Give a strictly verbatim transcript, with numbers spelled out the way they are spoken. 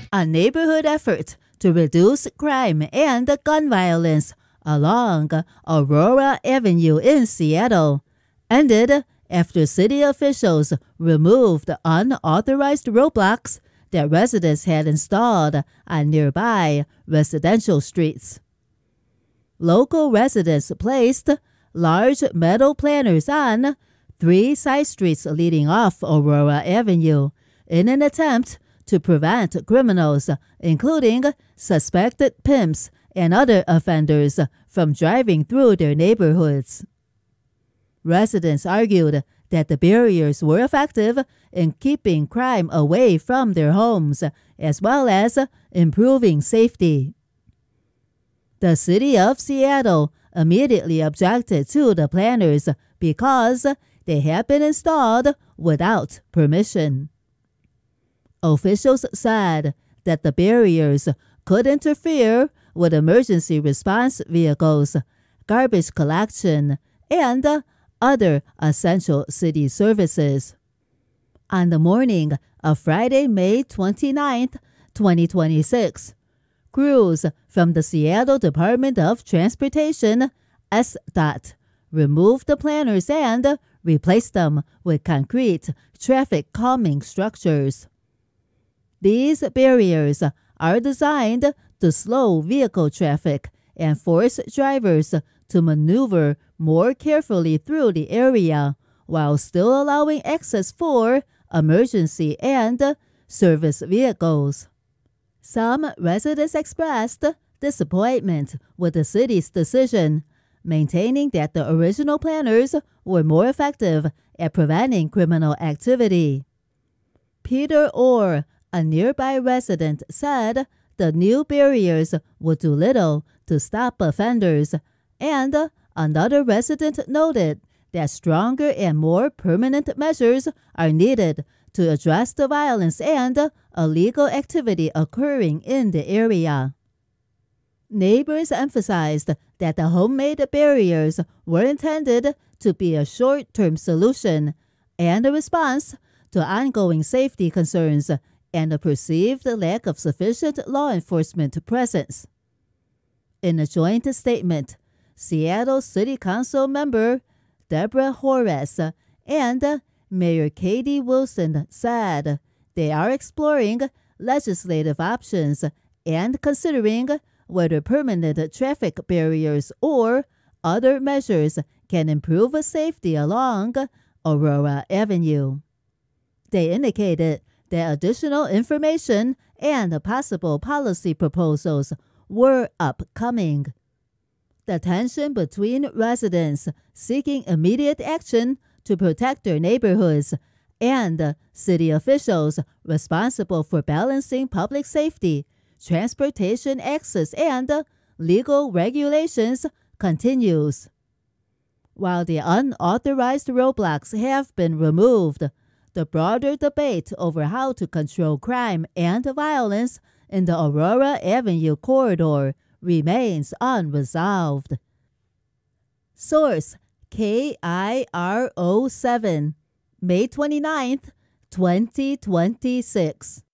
a neighborhood effort to reduce crime and gun violence along Aurora Avenue in Seattle ended after city officials removed unauthorized roadblocks that residents had installed on nearby residential streets. Local residents placed large metal planters on three side streets leading off Aurora Avenue in an attempt to prevent criminals, including suspected pimps and other offenders, from driving through their neighborhoods. Residents argued that the barriers were effective in keeping crime away from their homes, as well as improving safety. The city of Seattle immediately objected to the planters because they had been installed without permission. Officials said that the barriers could interfere with emergency response vehicles, garbage collection, and other essential city services. On the morning of Friday, May twenty-ninth, twenty twenty-six, crews from the Seattle Department of Transportation, S D O T, removed the planters and replaced them with concrete traffic calming structures. These barriers are designed to slow vehicle traffic and force drivers to maneuver more carefully through the area while still allowing access for emergency and service vehicles. Some residents expressed disappointment with the city's decision, maintaining that the original planners were more effective at preventing criminal activity. Peter Orr, a nearby resident, said the new barriers would do little to stop offenders, and another resident noted that stronger and more permanent measures are needed to address the violence and illegal activity occurring in the area. Neighbors emphasized that the homemade barriers were intended to be a short-term solution and a response to ongoing safety concerns and a perceived lack of sufficient law enforcement presence. In a joint statement, Seattle City Council member Deborah Horace and Mayor Katie Wilson said they are exploring legislative options and considering whether permanent traffic barriers or other measures can improve safety along Aurora Avenue. They indicated that additional information and possible policy proposals were upcoming. The tension between residents seeking immediate action to protect their neighborhoods and city officials responsible for balancing public safety, transportation access, and legal regulations continues. While the unauthorized roadblocks have been removed, the broader debate over how to control crime and violence in the Aurora Avenue corridor remains unresolved. Source: K I R O seven, May twenty-ninth, twenty twenty-six.